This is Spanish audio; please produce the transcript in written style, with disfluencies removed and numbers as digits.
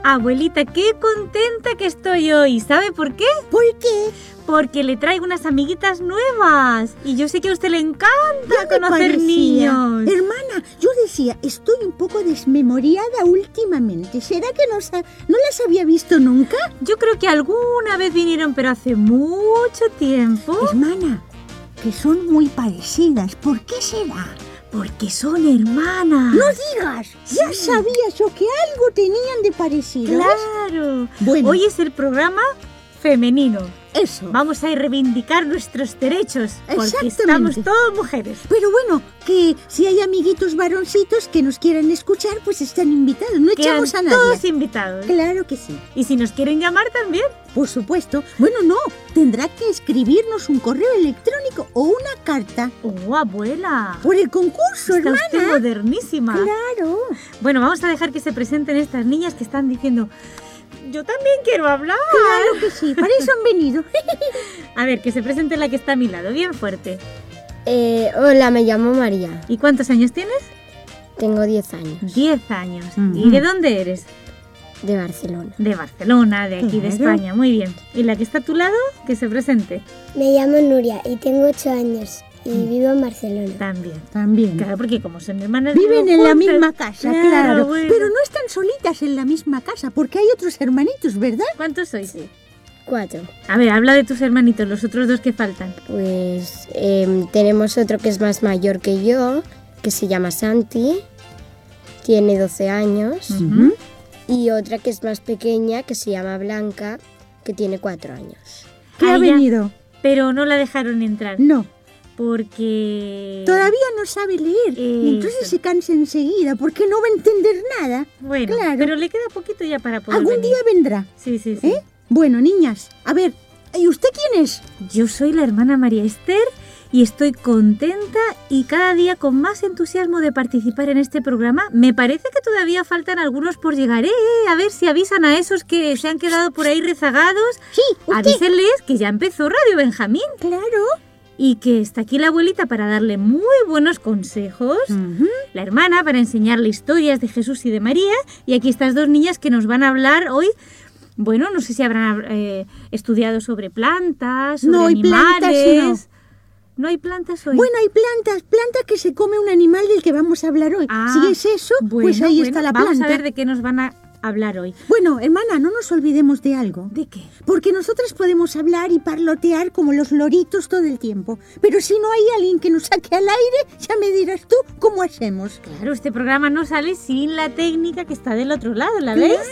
Abuelita, qué contenta que estoy hoy. ¿Sabe por qué? ¿Por qué? Porque le traigo unas amiguitas nuevas. Y yo sé que a usted le encanta Ya me conocer parecía. niños. Hermana, yo decía, estoy un poco desmemoriada últimamente. ¿Será que no las había visto nunca? Yo creo que alguna vez vinieron, pero hace mucho tiempo. Hermana, que son muy parecidas. ¿Por qué será? Porque son hermanas. ¡No digas! Ya sabía yo que algo tenían de parecido. Claro. Bueno. Hoy es el programa femenino. Eso. Vamos a reivindicar nuestros derechos. Porque Exactamente. estamos todas mujeres. Pero bueno, que si hay amiguitos varoncitos que nos quieran escuchar, pues están invitados. No Quedan echamos a nadie. todos invitados. Claro que sí. Y si nos quieren llamar también. Por supuesto. Bueno, no. Tendrá que escribirnos un correo electrónico o una carta. ¡Oh, abuela! Por el concurso, Está hermana. usted modernísima. Claro. Bueno, vamos a dejar que se presenten estas niñas que están diciendo: yo también quiero hablar. Claro que sí. Para eso han venido. A ver, que se presente la que está a mi lado, bien fuerte. Hola, me llamo María. ¿Y cuántos años tienes? Tengo 10 años. 10 años. Ujú. ¿Y de dónde eres? De Barcelona. De Barcelona, de aquí, de Claro. España. Muy bien. ¿Y la que está a tu lado? Que se presente. Me llamo Nuria y tengo 8 años y vivo en Barcelona. También. También. Claro, porque como son hermanas... Viven viven en la juntas. misma casa, Claro, claro. bueno. Pero no están solitas en la misma casa, porque hay otros hermanitos, ¿verdad? ¿Cuántos sois? 4. A ver, habla de tus hermanitos, los otros dos que faltan. Pues tenemos otro que es más mayor que yo, que se llama Santi. Tiene 12 años. Ujú. Y otra que es más pequeña, que se llama Blanca, que tiene 4 años. ¿Qué Ah, ha ya. venido? Pero no la dejaron entrar. No. Porque... Todavía no sabe leer. Y entonces Eso. se cansa enseguida porque no va a entender nada. Bueno, Claro. pero le queda poquito ya para poder Algún venir. día vendrá. Sí, sí, sí. ¿Eh? Bueno, niñas, a ver, ¿y usted quién es? Yo soy la hermana María Esther y estoy contenta y cada día con más entusiasmo de participar en este programa. Me parece que todavía faltan algunos por llegar, ¿eh? A ver si avisan a esos que se han quedado por ahí rezagados. Sí, usted. Avísenles que ya empezó Radio Benjamín Claro. y que está aquí la abuelita para darle muy buenos consejos. Ujú. La hermana para enseñarle historias de Jesús y de María. Y aquí estas dos niñas que nos van a hablar hoy. Bueno, no sé si habrán estudiado sobre plantas, sobre No, hay plantas, animales. No hay plantas hoy. Bueno, hay plantas que se come un animal del que vamos a hablar hoy. Ah, Si es eso, pues ahí está la Vamos planta. a ver de qué nos van a hablar hoy. Bueno, hermana, no nos olvidemos de algo. ¿De qué? Porque nosotras podemos hablar y parlotear como los loritos todo el tiempo. Pero si no hay alguien que nos saque al aire, ya me dirás tú cómo hacemos. Claro, este programa no sale sin la técnica que está del otro lado, ¿la veis?